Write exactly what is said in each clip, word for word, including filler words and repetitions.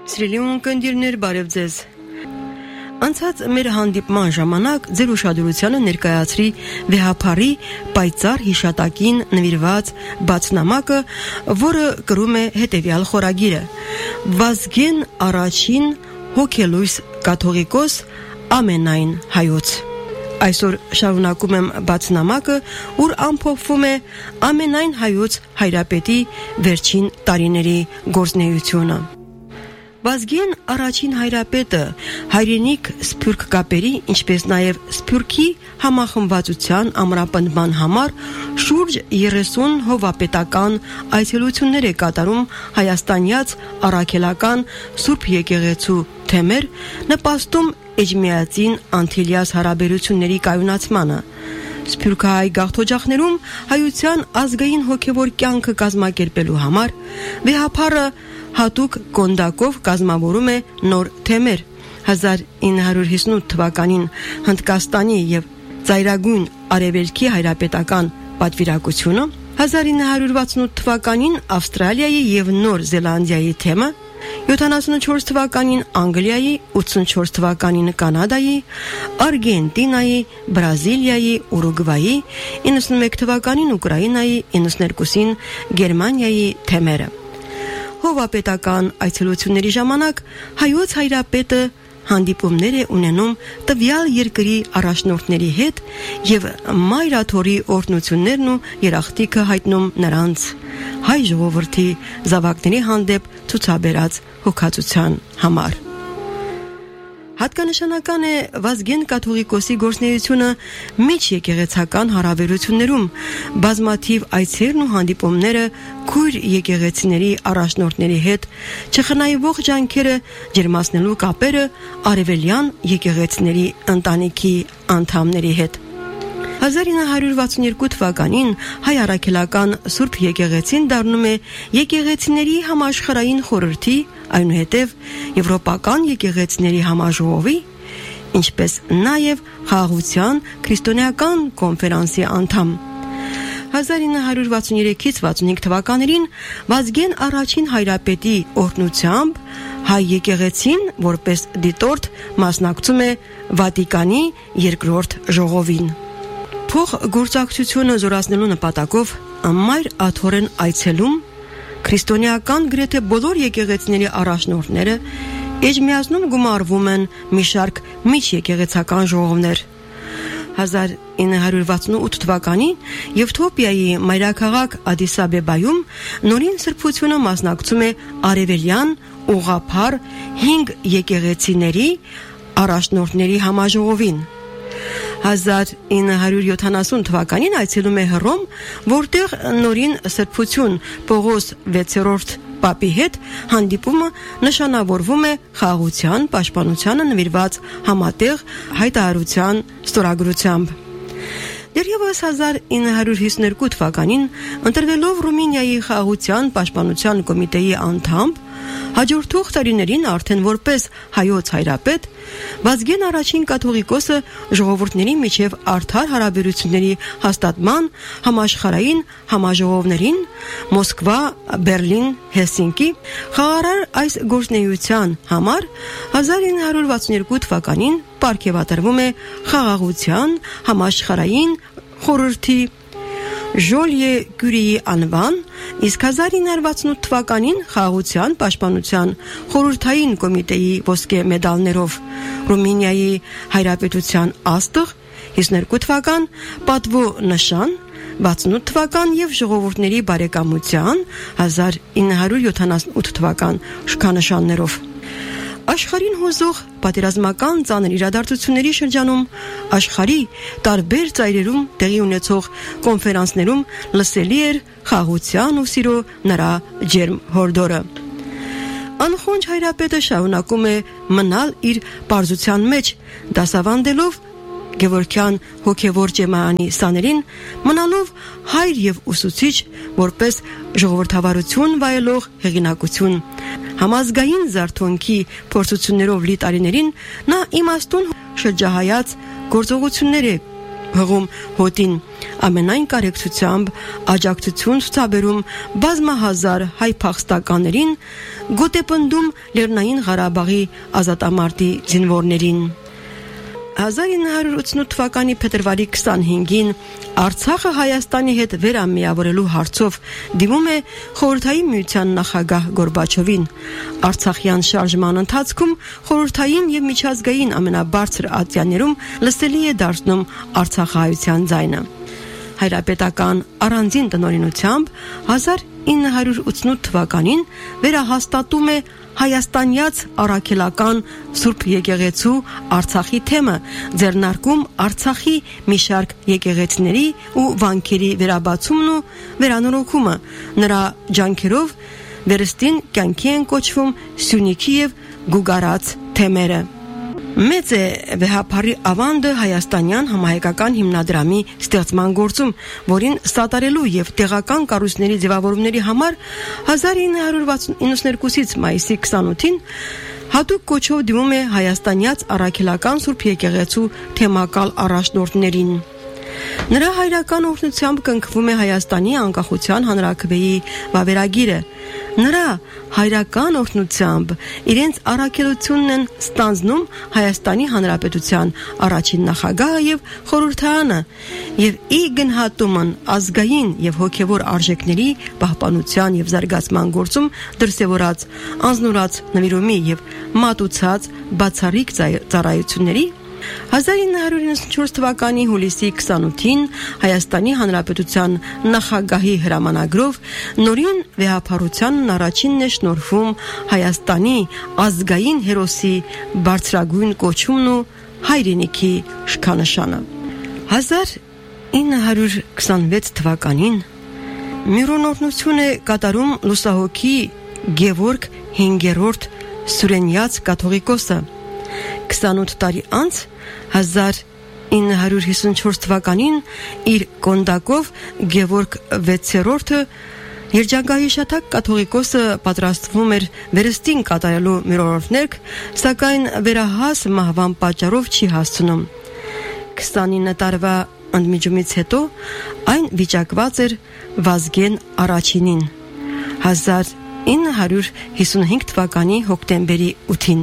Սիրելի ունկնդիրներ, բարև ձեզ։ Անցած մեր հանդիպման ժամանակ ձեր ուշադրությանը ներկայացրի վեհափարի պայծառ հիշատակին նվիրված բացնամակը, որը կրում է հետևյալ խորագիրը. Վազգեն առաջին հոգելույս կաթողիկոս ամենայն հայոց։ Այսօր շարունակում եմ բացնամակը, ուր ամփոփվում է ամենայն հայոց հայրապետի վերջին տարիների գործունեությունը։ Վազգեն առաջին հայրապետը հայրենիք սփյուռք կապերի, ինչպես նաև սփյուռքի համախմբվածության ամրապնդման համար շուրջ երեսուն հովապետական այցելություններ է կատարում հայաստանյաց առաքելական Սուրբ եկեղեցու թեմեր, նպաստում էջմիածին Անտիլիաս հարաբերությունների կայունացմանը։ Սփյուռքահայ գաղթօջախներում հայության ազգային հոգևոր կյանքը կազմակերպելու համար վեհափարը հատուկ կոնդակով կազմավորում է նոր թեմեր։ հազար ինը հարյուր հիսունութ թվականին Հնդկաստանի եւ Ծայրագույն Արևելքի հայրապետական պատվիրակությունը, հազար ինը հարյուր վաթսունութ թվականին Ավստրալիայի եւ Նոր Զելանդիայի թեմը, յոթանասունչորս թվականին Անգլիայի, ութսունչորս թվականին Կանադայի, Արգենտինայի, Բրազիլիայի, Ուրուգվայի, իննսունմեկ թվականին Ուկրաինայի, իննսուներկուսին Գերմանիայի թեմերը։ Հովապետական այցելությունների ժամանակ հայոց հայրապետը հանդիպումներ է ունենում տվյալ երկրի առաջնորդների հետ եւ մայրաթորի օրհնություններն ու երախտիկը հայտնում նրանց հայ ժողովրդի զավակների հանդեպ ցուցաբերած հոգացության համար։ Հատկանշանական է Վազգեն կաթողիկոսի գործունեությունը միջեկեղեցական հարաբերություններում, բազմաթիվ այցերն ու հանդիպումները քույր եկեղեցիների առաջնորդների հետ, չխնայվող ջանքերը ջերմացնելու կապերը արևելյան եկեղեցիների ընտանիքի անդամների հետ։ հազար ինը հարյուր վաթսունյոթ թվականին հայ առաքելական Սուրբ եկեղեցին դառնում է եկեղեցիների համաշխարհային խորհրդի, այնուհետև Եվրոպական եկեղեցիների համաժողովի, ինչպես նաև Խաղաղության քրիստոնեական կոնֆերանսի անդամ։ հազար ինը հարյուր վաթսունյոթից վաթսունհինգ թվականներին Վազգեն առաջին հայրապետի օրհնությամբ հայ եկեղեցին որպես դիտորդ մասնակցում է Վատիկանի երկրորդ ժողովին։ Փող գործակցությունը զորացնելու նպատակով մայր աթոռեն այցելում քրիստոնեական գրեթե բոլոր եկեղեցիների առաջնորդները էջմիածնում գումարվում են մի շարք միջեկեղեցական ժողովներ։ հազար ինը հարյուր վաթսունութ թվականին Եվթոպիայի մայրաքաղաք Ադիս Աբեբայում նորին սրբությունը մասնակցում է արևելյան ուղղափառ հինգ եկեղեցիների առաջնորդների համաժողովին։ հազար ինը հարյուր յոթանասուն թվականին այցելում է Հռոմ, որտեղ նորին սրբություն Պողոս վեցերորդ պապի հետ հանդիպումը նշանավորվում է խաղաղության պաշտպանությանը նվիրված համատեղ հայտարարության ստորագրությամբ։ Դեռևս հազար ինը հարյուր հիսուներկու թվականին ընտրվելով Ռումինիայի խաղաղության պաշտպանության կոմիտեի անդամ, հաջորդող տարիներին արդեն որպես հայոց հայրապետ, Վազգեն առաջին կաթողիկոսը ժողովուրդների միջև արդար հարաբերությունների հաստատման համաշխարհային համաժողովներին Մոսկվա, Բերլին, Հելսինկի խաղարար այս գործունեության համար հազար ինը հարյուր վաթսունյոթ թվականին պարգևատրվում է խաղաղության համաշխարհային խորհրդի Ժոլիե Կյուրիի անվան, իսկ հազար ինը հարյուր վաթսունութ թվականին խաղաղության պաշտպանության խորհրդային կոմիտեի ոսկե մեդալներով Ռումինիայի հայրապետության աստղ, հիսուներկու թվական պատվո նշան, վաթսունութ թվական եւ ժողովուրդների բարեկամության հազար ինը հարյուր յոթանասունութ թվական շքանշաններով։ Աշխարհին հուզող պատերազմական ծանր իրադարձությունների շրջանում աշխարհի տարբեր ծայրերում տեղի ունեցող կոնֆերանսներում լսելի էր խաղաղության ու սիրո նրա ջերմ հորդորը։ Անխոնջ հայրապետը շարունակում է մնալ իր պարզության մեջ, դասավանդելով Գևորգյան հոգևոր ջեմայանի սաներին, մնալով հայր եւ ուսուցիչ, որպես ժողովրդավարություն վայելող հեղինակություն։ Համազգային զարթոնքի փորձություններով լի տարիներին նա իմաստուն շրջահայաց գործողություններ է հղում հոտին, ամենայն կարեկցությամբ աջակցություն ցուցաբերում բազմահազար հայ փախստականներին, գոտեպնդում Լեռնային Ղարաբաղի ազատամարտի զինվորներին։ հազար ինը հարյուր ութսունութ թվականի փետրվարի քսանհինգին Արցախը Հայաստանի հետ վերամիավորելու հարցով դիմում է Խորհրդային Միության նախագահ Գորբաչովին։ Արցախյան շարժման ընթացքում խորհրդային եւ միջազգային ամենաբարձր ատյաններում լսելի է դարձնում արցախահայության ձայնը։ Հայրապետական առանձին տնօրինությամբ հազար ինը հարյուր ութսունութ թվականին վերահաստատում է հայաստանյաց առաքելական Սուրբ եկեղեցու Արցախի թեմը, ձեռնարկում Արցախի մի շարք եկեղեցիների ու վանքերի վերաբացումն ու վերանորոգումը, նրա ջանքերով վերստին կյանքի են կոչվում Սյունիքի եւ Գուգարաց թեմերը։ Մեծ է վեհապարի ավանդը հայաստանյան համահայկական հիմնադրամի ստեղծման գործում, որին սատարելու եւ տեղական կառույցների ձևավորումների համար հազար ինը հարյուր իննսունհինգից մայիսի քսանութին հատուկ կոչով դիմում է հայաստանյաց առաքելական Սուրբ եկեղեցու թեմակալ առաջնորդներին։ Նրա հայրական օրհնությամբ կնքվում է Հայաստանի անկախության հանրաքվեի վավերագիրը։ Նրա հայրական օրհնությամբ իրենց առաքելությունն են ստանձնում Հայաստանի Հանրապետության առաջին նախագահը եւ խորհրդարանը եւ ի գնահատումն ազգային եւ հոգեվոր արժեքների պահպանության եւ զարգացման գործում դրսեւորած անznորած նվիրումի եւ մատուցած բացառիկ ծառայությունների հազար ինը հարյուր իննսունչորս թվականի հուլիսի քսանութին Հայաստանի Հանրապետության նախագահի հրամանագրով նորին վեհապարությանն առաջինն է շնորհվում Հայաստանի ազգային հերոսի բարձրագույն կոչումն ու հայրենիքի շքանշանը։ հազար ինը հարյուր քսանվեց թվականին միրոնորնություն է կատարում լուսահոգի Գևորգ հինգերորդ Սուրենյաց կաթողիկոսը։ քսանութ տարի անց հազար ինը հարյուր հիսունչորս թվականին իր կոնդակով Գևորգ վեցերորդը երջանկահիշատակ կաթողիկոսը պատրաստվում էր վերստին կատարելու միրոնորներք, սակայն վերահաս մահվան պատճառով չի հասցնում։ քսանինը տարվա ընդմիջումից հետո այն վիճակված էր Վազգեն առաջինին հազար ինը հարյուր հիսունհինգ թվականի հոկտեմբերի ութին։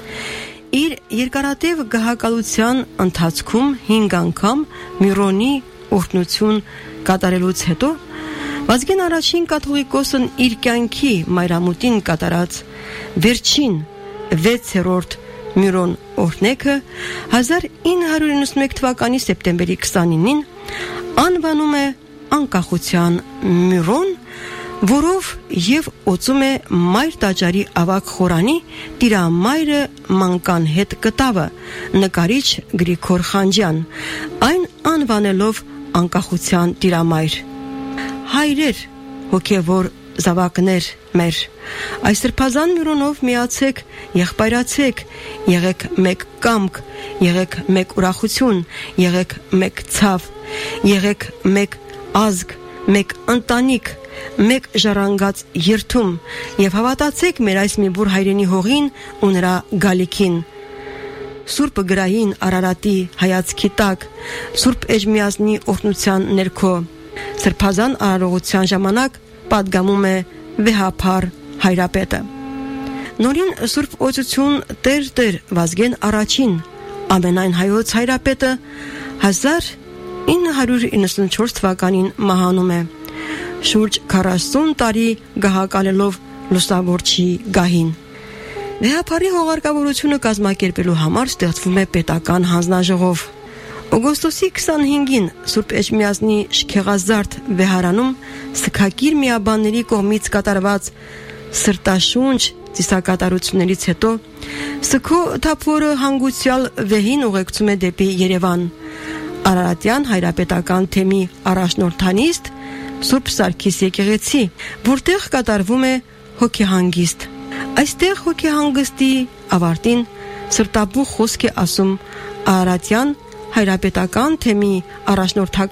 Իր երկարատև գահակալության ընթացքում հինգ անգամ Միրոնի օրհնություն կատարելուց հետո Վազգեն առաջին կաթողիկոսն իր կյանքի մայրամուտին կատարած վերջին վեցերորդ Միրոն օրհնեքը հազար ինը հարյուր իննսունմեկ թվականի սեպտեմբերի քսանինին անվանում է անկախության Միրոն, որով եւ օծում է մայր տաճարի ավակ խորանի տիրամայրը մանկան հետ կտավը նկարիչ Գրիգոր Խանջյան, այն անվանելով անկախության տիրամայր։ Հայրեր, հոգևոր զավակներ մեր, այս սրբազան միրոնով միացեք, եղբայրացեք, եղեք մեկ կամք, եղեք մեկ ուրախություն, եղեք մեկ ցավ, եղեք մեկ ազգ, մեկ ընտանիք, մեկ ժառանգած երթում եւ հավատացեք մեր այս մի բուր հայրենի հողին ու նրա գալիքին։ Սուրբ գրային Արարատի հայացքի տակ, Սուրբ Էջմիածնի օրհնության ներքո, սրբազան արարողության ժամանակ պատգամում է վեհապար հայրապետը։ Նորին Սուրբ օծություն Տեր Տեր Վազգեն առաջին, ամենայն հայոց հայրապետը հազար ինը հարյուր իննսունչորս թվականին մահանում է։ Շուրջ քառասուն տարի գահակալելով լուսավորչի գահին։ Վեհապարի հողարկավորությունը կազմակերպելու համար ստեղծվում է պետական հանձնաժողով։ Օգոստոսի քսանհինգին Սուրբ Էջմիածնի Շքեղազարդ վեհարանում սգակիր միաբանների կողմից կատարված սրտաշունչ ծիսակատարություններից հետո Սգո թափորը հանգուցյալ վեհին ուղեկցում է դեպի Երևան։ Արարատյան հայրապետական թեմի առաջնորդանիստ Սուրբ Սարգիս եկեղեցի, որտեղ կատարվում է հոգեհանգիստ։ Այստեղ հոգեհանգստի ավարտին սրտաբուխ խոսք է ասում Արարատյան հայրապետական թեմի առաջնորդական